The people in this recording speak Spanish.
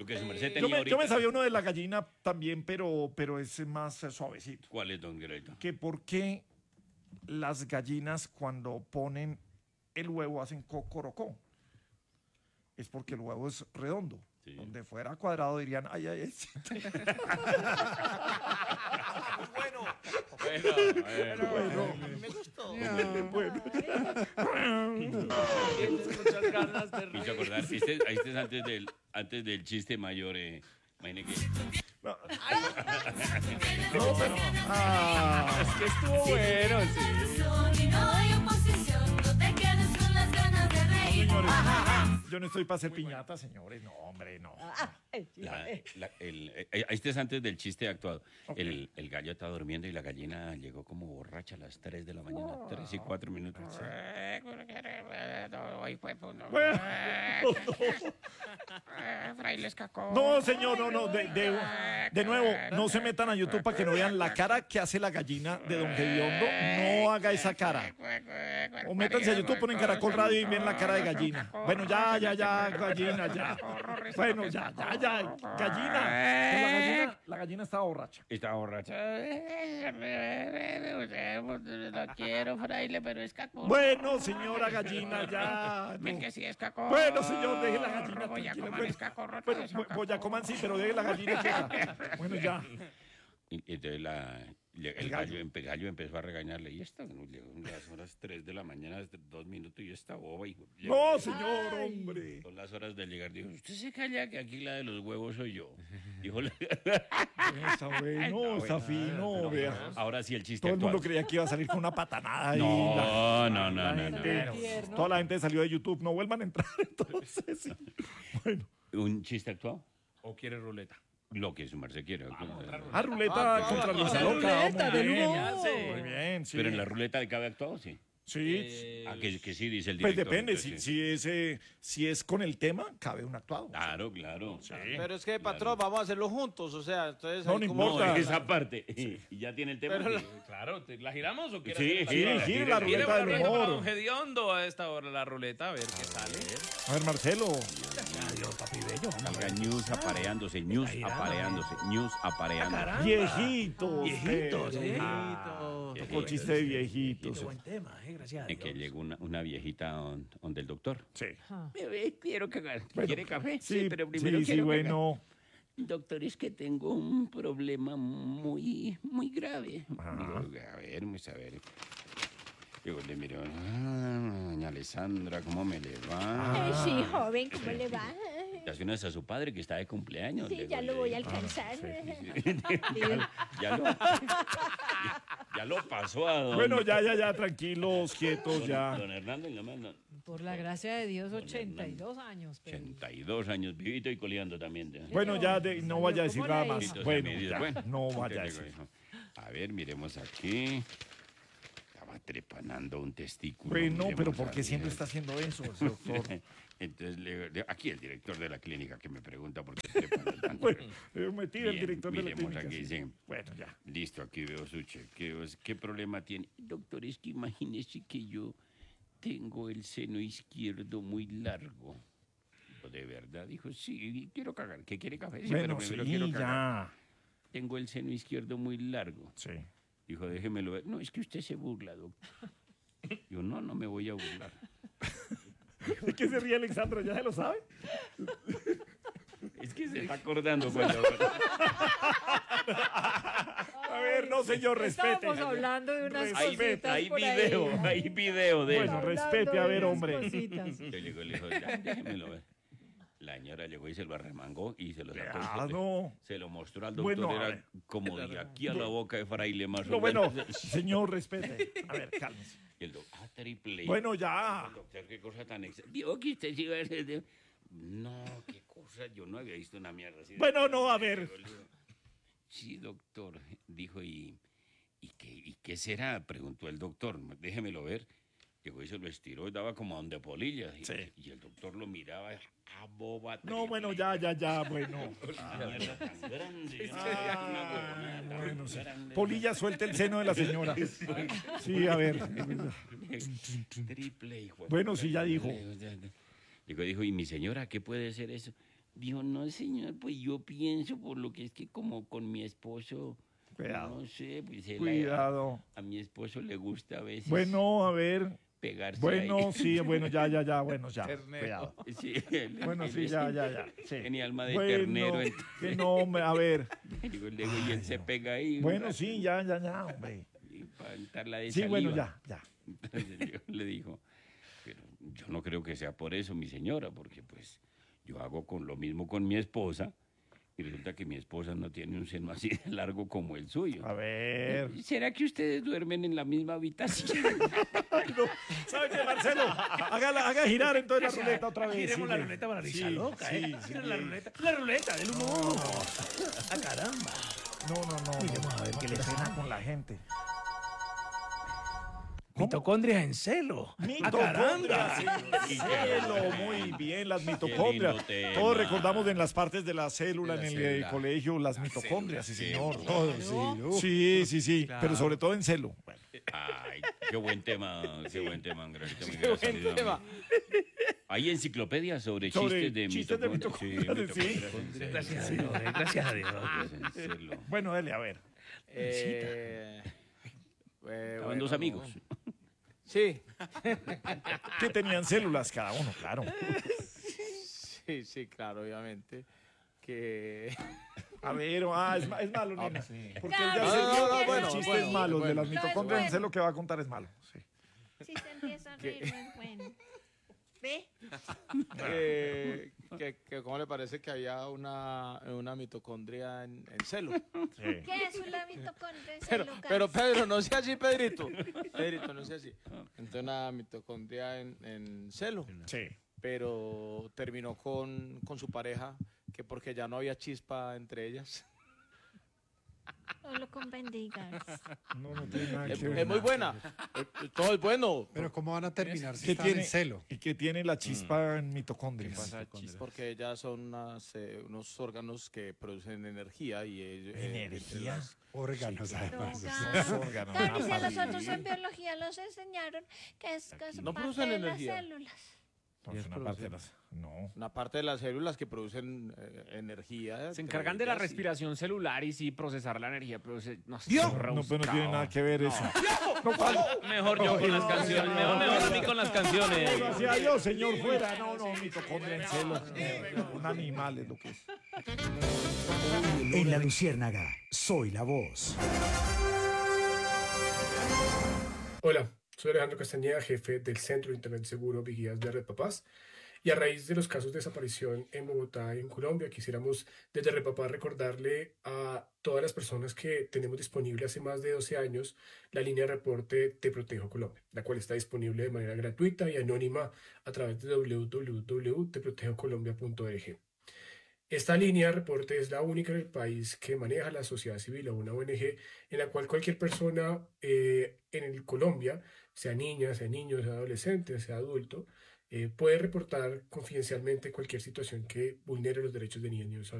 que su merced tenía Yo me ahorita. sabía uno de la gallina también, pero es más suavecito. ¿Cuál es, don Greito? Que por qué las gallinas cuando ponen el huevo hacen cocorocó. Es porque el huevo es redondo. Sí. Donde fuera cuadrado dirían, ay, ay, ay. Bueno, Me gustó. Tienes muchas ganas de me hizo reír. acordar. Este es antes del chiste mayor. Imagine que. No, Es que estuvo bueno, sí. Y no hay oposición, no te quedes con las ganas de reír. señores, yo no estoy para hacer piñata, señores. No, hombre, no. Este es antes del chiste actuado. El gallo está durmiendo y la gallina llegó como borracha a las 3 de la mañana. 3 y 4 minutos. Frailes cacó. No, señor, no. De nuevo, no se metan a YouTube para que no vean la cara que hace la gallina de Don Gediondo. No haga esa cara. O métanse a YouTube, ponen Caracol Radio y ven la cara de gallina. Bueno, ya, gallina, ya. Bueno, ya. Gallina. La gallina estaba borracha. Estaba borracha. Lo quiero, fraile, pero es cacó. Bueno, señora gallina, ya. Ven no. que sí es cacó. Bueno, señor, deje la gallina Voy a tranquila. comer es cacorro. Bueno, Boyacoman sí, pero deje la gallina quieta. Bueno, ya. Y entonces el gallo empezó a regañarle. Y esta, llegó a las horas 3 de la mañana, 2 minutos, y esta boba. No, señor, hombre. Son las horas de llegar. Dijo, usted se calla que aquí la de los huevos soy yo. Dijo, Está bueno, está fino, vea. ahora sí el chiste Todo el mundo actual. creía que iba a salir con una patanada. No. Toda la gente salió de YouTube. No vuelvan a entrar, entonces. Sí. Bueno. ¿Un chiste actuado? ¿O quiere ruleta? Lo que su merced quiere. Ruleta contra Luisa Loca. ruleta, Muy de bien. nuevo. Muy bien, sí. Pero en la ruleta cabe actuado, sí. Sí. Que sí, dice el Pues director. depende. entonces, Si es con el tema, cabe un actuado. Claro. Pero es que, patrón, vamos a hacerlo juntos, o sea, entonces... No, ahí no como- importa. No, esa parte. Y ya tiene el tema. Pero sí. Claro, ¿la giramos o quiere Sí, hacer gira la ¿Quiere ruleta la del ruleta para humor. Don Gediondo a esta hora la ruleta? A ver qué sale. A ver, Marcelo. Salga News apareándose. Viejitos. Viejitos, usted. Tocó chiste de viejitos. Buen tema, gracias. Es que llegó una viejita donde el doctor. Sí. Quiero cagar. Bueno, ¿Quiere café? Sí, pero primero sí, quiero cagar. bueno. Doctor, es que tengo un problema muy grave. Digo, a ver, vamos a ver. Digo, le miro, doña Alessandra, ¿cómo me le va? Sí, joven, ¿cómo le va? Le hace unas a su padre que está de cumpleaños. Sí, ya lo voy a alcanzar. Ya lo pasó a don... Bueno, ya, tranquilos, quietos, ya. Don Hernando y la mano. Por la gracia de Dios, 82 años. Pero... 82 años, vivito y coleando también. Ya. Bueno, ya no vaya a decir ¿Cómo nada le más. hizo? Bueno, Medidas, ya, bueno. no vaya a Entonces, decir. A ver, miremos aquí. Estaba trepanando un testículo. Bueno, miremos pero ¿por a qué siempre ver. está haciendo eso, doctor? Entonces, aquí el director de la clínica que me pregunta por qué trepan tanto. Bueno, metí el Bien, director de la miremos clínica. aquí, sí. sí. Bueno, ya. Listo, aquí veo su chequeo. ¿Qué problema tiene? Doctor, es que imagínese que yo tengo el seno izquierdo muy largo. ¿De verdad? Dijo, sí, quiero cagar. ¿Qué quiere café? Sí, Bueno, primero sí, quiero cagar. ya. Tengo el seno izquierdo muy largo. Sí. Dijo, déjemelo ver. No, es que usted se burla, doctor. Yo, no me voy a burlar. ¿De qué se ríe Alexandra? ¿Ya se lo sabe? Es que se está acordando cuando... A ver, no, señor, respete. Estábamos hablando de unas Hay cositas Hay por ahí. video de Bueno, eso. respete, a ver, Hablando de hombre. unas cositas. Yo le digo, ya, déjemelo ver. La señora llegó y se lo arremangó y se lo sacó. Ah, no. Se lo mostró al doctor. Bueno, a era ver. como de aquí a la boca de fraile más No, o bueno, menos. señor, respete. A ver, cálmese. Y el doctor, triple. Bueno, ya. Doctor, qué cosa tan Digo que usted sí va a ser... No, qué cosa. Yo no había visto una mierda así. Bueno, no, a ver. Sí, doctor, dijo, ¿y qué será? Preguntó el doctor. Déjemelo ver. Llegó y se lo estiró y daba como a donde polillas. Y, Sí. y el doctor lo miraba boba. No, bueno, ya, bueno. Una mierda tan grande. Yo no Ah, sabía que una huevonada tan bueno, sí. grande. Polilla, suelte el seno de la señora. Sí, a ver. Triple, hijo. Bueno, sí, ya dijo. Dijo, ¿y mi señora qué puede ser eso? Dijo, no, señor, pues yo pienso por lo que es que como con mi esposo, Cuidado. no sé, pues Cuidado. a mi esposo le gusta a veces Bueno, a ver. pegarse Bueno, ahí. sí, bueno, ya, bueno, ya. Cuidado. Sí, él- Bueno, él sí, es- ya. Sí. Tenía alma de Bueno, ternero. que no, hombre, a ver. Digo, le digo, y él se pega ahí. Bueno, sí, ya, hombre. Y para untarla de Sí, bueno, saliva. ya. Entonces yo le dijo, pero yo no creo que sea por eso, mi señora, porque pues yo hago con lo mismo con mi esposa y resulta que mi esposa no tiene un seno así de largo como el suyo. A ver. ¿Será que ustedes duermen en la misma habitación? ¿Sabe qué, Marcelo? Haga girar entonces la ruleta otra vez. Giremos la sí, ruleta para risa sí, loca, sí, ¿eh? sí. La ruleta del humor. ¡Ah, caramba! No. Vamos a ver qué le suena con la gente. Mitocondrias en celo. Mitocondrias. caramba! Celo, muy bien, las mitocondrias. lindo tema. Todos recordamos en las partes de la célula De la en el célula. colegio, las mitocondrias, sí, señor. sí. Todos, sí. Pero sobre todo en celo. Bueno, Ay, qué buen tema, Angelito. Qué buen tema. Hay enciclopedias sobre Sobre chistes de mitocondrias, sí. mitocondrias. Gracias a Dios, gracias a Dios. En serio. Bueno, dele, a ver. Estaban dos amigos. Sí, ¿Qué tenían células cada uno? Claro. sí, claro, obviamente. Que... A ver, es malo, nena. Porque él ya Claro, se no, dio no, que bueno, el chiste bueno, es malo, de bueno. las No, es mitocondrias, bueno. sé lo que va a contar es malo. Sí. Si se empieza a reír, no es bueno. ¿Ve? ¿Cómo le parece que había una mitocondria en celo? ¿Qué es una mitocondria en Pero, celo, pero Carlos? Pedro, no sea así, Pedrito. Pedrito, no sea así. Entonces una mitocondria en celo, Sí. pero terminó con su pareja, que porque ya no había chispa entre ellas. No lo bendiga. No tiene nada Es, que ver. es muy buena. Todo es bueno. Pero ¿cómo van a terminar si ¿Qué están tiene? en celo? ¿Y qué tiene la chispa en mitocondrias? Porque ellas son unos órganos que producen energía y ellos, ¿Energía? Órganos, además. Los órganos. Carlos, y a Ah, nosotros en biología nos enseñaron que es No parte producen de las energía. células. no, es una parte de las... No. una parte de las células que producen energía. Se encargan de la entre ellas y- respiración celular y sí procesar la energía, pero no sé, No, pero no tiene nada que ver eso. No, ¿cuál? Mejor yo con las canciones, mejor a mí con las canciones. Eso hacía yo, señor, fuera. No, mitocondria en celo. Un animal es lo que es. En La Luciérnaga, soy la voz. Hola, soy Alejandro Castañeda, jefe del Centro de Internet Seguro Vigías de Red Papás. Y a raíz de los casos de desaparición en Bogotá y en Colombia, quisiéramos desde Red Papás recordarle a todas las personas que tenemos disponible hace más de 12 años la línea de reporte Te Protejo Colombia, la cual está disponible de manera gratuita y anónima a través de www.teprotejocolombia.org. Esta línea de reporte es la única en el país que maneja la sociedad civil o una ONG en la cual cualquier persona en Colombia, sea niña, sea niño, sea adolescente, sea adulto, puede reportar confidencialmente cualquier situación que vulnere los derechos de niños y niños